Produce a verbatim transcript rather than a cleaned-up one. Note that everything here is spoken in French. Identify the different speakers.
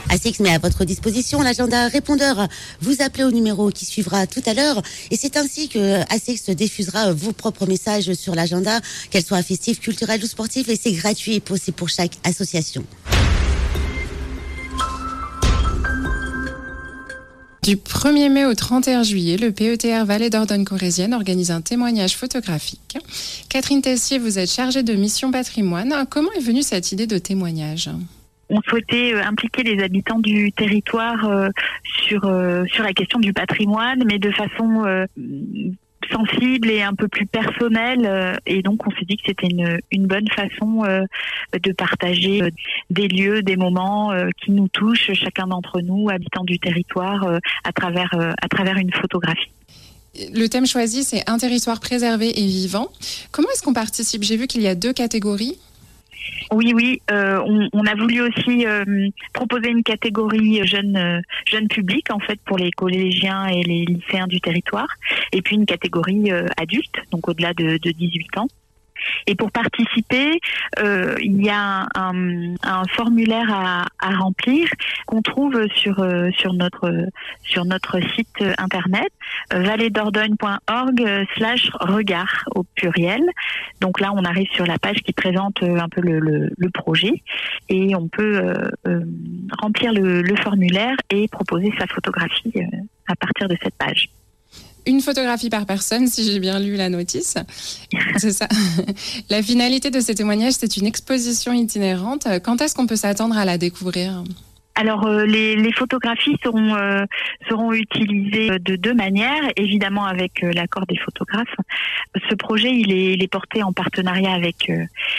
Speaker 1: A C X met à votre disposition l'agenda répondeur. Vous appelez au numéro qui suivra tout à l'heure et c'est ainsi que A C X diffusera vos propres messages sur l'agenda, qu'elles soient festifs, culturels ou sportifs, et c'est gratuit et possible pour chaque association.
Speaker 2: Du premier mai au trente et un juillet, le P E T R Vallée d'Ordogne Corrézienne organise un témoignage photographique. Catherine Tessier, vous êtes chargée de mission patrimoine. Comment est venue cette idée de témoignage ?
Speaker 3: On souhaitait euh, impliquer les habitants du territoire euh, sur euh, sur la question du patrimoine, mais de façon euh, sensible et un peu plus personnelle. Euh, et donc, on s'est dit que c'était une une bonne façon euh, de partager euh, des lieux, des moments euh, qui nous touchent, chacun d'entre nous, habitants du territoire, euh, à travers euh, à travers une photographie.
Speaker 2: Le thème choisi, c'est un territoire préservé et vivant. Comment est-ce qu'on participe ? J'ai vu qu'il y a deux catégories.
Speaker 3: Oui, oui, euh, on, on a voulu aussi euh, proposer une catégorie jeune, euh, jeune public, en fait, pour les collégiens et les lycéens du territoire, et puis une catégorie euh, adulte, donc au-delà de, de dix-huit ans. Et pour participer, euh, il y a un, un formulaire à, à remplir qu'on trouve sur euh, sur notre sur notre site internet euh, valleedordogne point org slash regard au pluriel. Donc là, on arrive sur la page qui présente un peu le, le, le projet et on peut euh, euh, remplir le, le formulaire et proposer sa photographie euh, à partir de cette page.
Speaker 2: Une photographie par personne, si j'ai bien lu la notice. C'est ça. La finalité de ces témoignages, c'est une exposition itinérante. Quand est-ce qu'on peut s'attendre à la découvrir ?
Speaker 3: Alors euh, les, les photographies seront euh, seront utilisées de deux manières, évidemment avec euh, l'accord des photographes. Ce projet, il est, il est porté en partenariat avec euh,